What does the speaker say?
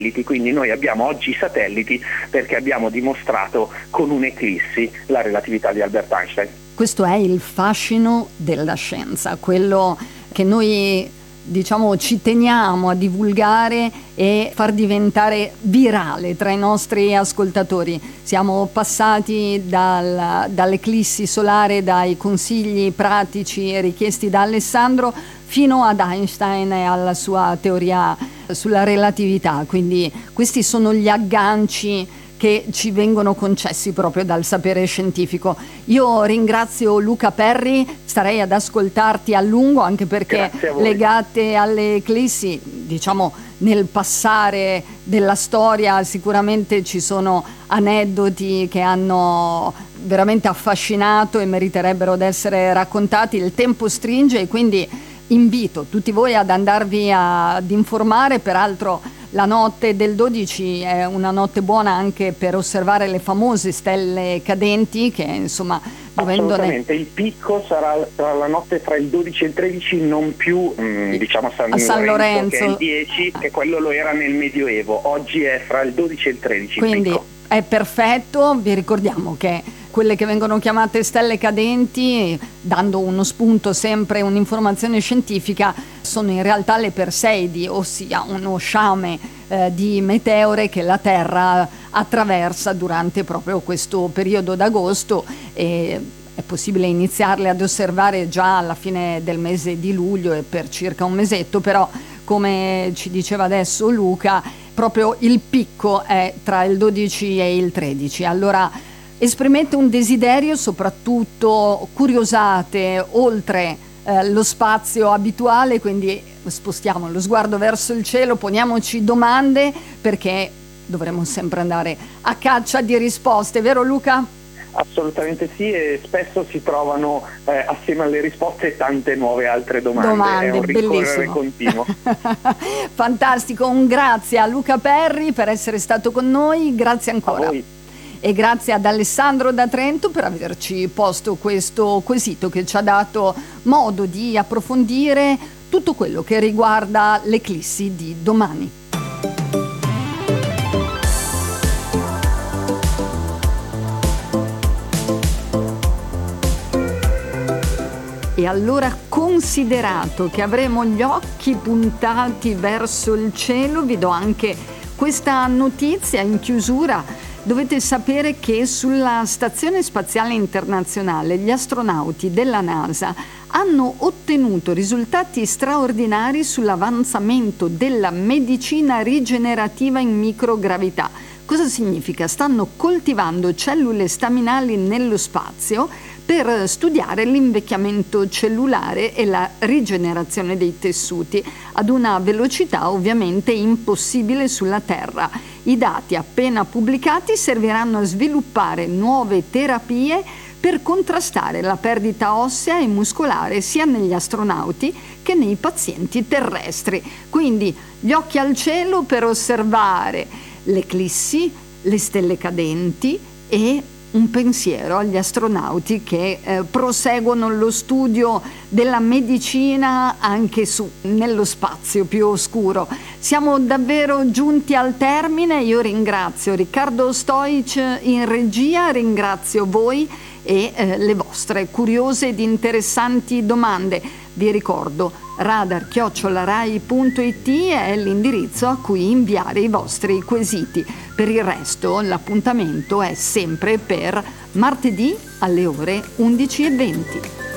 quindi noi abbiamo oggi i satelliti perché abbiamo dimostrato con un'eclissi la relatività di Albert Einstein. Questo è il fascino della scienza, quello che noi ci teniamo a divulgare e far diventare virale tra i nostri ascoltatori. Siamo passati dall'eclissi solare, dai consigli pratici richiesti da Alessandro, fino ad Einstein e alla sua teoria sulla relatività. Quindi questi sono gli agganci che ci vengono concessi proprio dal sapere scientifico. Io ringrazio Luca Perri, starei ad ascoltarti a lungo, anche perché legate alle eclissi, nel passare della storia sicuramente ci sono aneddoti che hanno veramente affascinato e meriterebbero di essere raccontati. Il tempo stringe e quindi invito tutti voi ad andarvi ad informare. Peraltro la notte del 12 è una notte buona anche per osservare le famose stelle cadenti che assolutamente, il picco sarà la notte tra il 12 e il 13, non più a San Lorenzo che è il 10, che quello lo era nel Medioevo. Oggi è fra il 12 e il 13. Quindi è perfetto. Vi ricordiamo che quelle che vengono chiamate stelle cadenti, dando uno spunto, sempre un'informazione scientifica, sono in realtà le Perseidi, ossia uno sciame di meteore che la Terra attraversa durante proprio questo periodo d'agosto, e è possibile iniziarle ad osservare già alla fine del mese di luglio e per circa un mesetto, però come ci diceva adesso Luca, proprio il picco è tra il 12 e il 13. Allora esprimete un desiderio, soprattutto curiosate oltre lo spazio abituale, quindi spostiamo lo sguardo verso il cielo, poniamoci domande, perché dovremo sempre andare a caccia di risposte, vero Luca? Assolutamente sì, e spesso si trovano assieme alle risposte tante nuove altre domande. È un ricorrere continuo. Fantastico, un grazie a Luca Perri per essere stato con noi, grazie ancora. A voi. E grazie ad Alessandro da Trento per averci posto questo quesito che ci ha dato modo di approfondire tutto quello che riguarda l'eclissi di domani. E allora, considerato che avremo gli occhi puntati verso il cielo, vi do anche questa notizia in chiusura. Dovete sapere che sulla Stazione Spaziale Internazionale gli astronauti della NASA hanno ottenuto risultati straordinari sull'avanzamento della medicina rigenerativa in microgravità. Cosa significa? Stanno coltivando cellule staminali nello spazio per studiare l'invecchiamento cellulare e la rigenerazione dei tessuti ad una velocità ovviamente impossibile sulla Terra. I dati appena pubblicati serviranno a sviluppare nuove terapie per contrastare la perdita ossea e muscolare sia negli astronauti che nei pazienti terrestri. Quindi gli occhi al cielo per osservare l'eclissi, le stelle cadenti e un pensiero agli astronauti che proseguono lo studio della medicina anche nello spazio più oscuro. Siamo davvero giunti al termine. Io ringrazio Riccardo Stoic in regia, ringrazio voi e le vostre curiose ed interessanti domande. Vi ricordo radar@rai.it è l'indirizzo a cui inviare i vostri quesiti. Per il resto l'appuntamento è sempre per martedì alle ore 11:20.